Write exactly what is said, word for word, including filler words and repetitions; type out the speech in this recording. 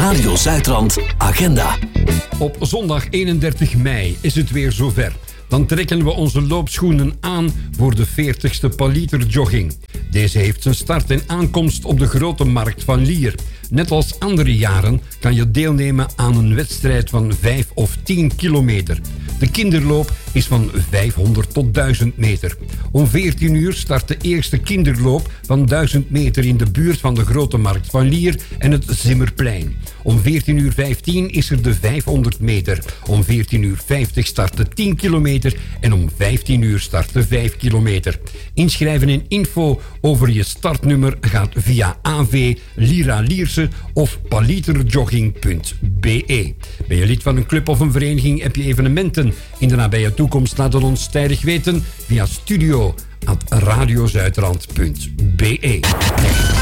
Radio Zuidrand Agenda. Op zondag eenendertig mei is het weer zover. Dan trekken we onze loopschoenen aan voor de veertigste Paliter jogging. Deze heeft zijn start en aankomst op de Grote Markt van Lier. Net als andere jaren kan je deelnemen aan een wedstrijd van vijf of tien kilometer. De kinderloop is van vijfhonderd tot duizend meter. Om veertien uur start de eerste kinderloop van duizend meter in de buurt van de Grote Markt van Lier en het Zimmerplein. Om veertien uur vijftien is er de vijfhonderd meter. Om veertien uur vijftig start de tien kilometer en om vijftien uur start de vijf kilometer. Inschrijven en info over je startnummer gaat via A V Lira Lierse of paliterjogging punt b e. Ben je lid van een club of een vereniging, heb je evenementen in de nabije toekomst, laat het ons tijdig weten via studio at radiozuidrand punt b e.